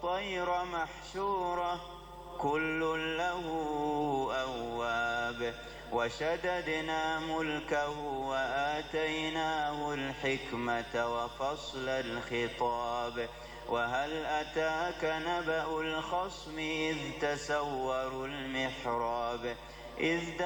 والطير محشورة كل له أواب وشددنا ملكه وآتيناه الحكمة وفصل الخطاب وهل أتاك نبأ الخصم إذ تسوروا المحراب إذ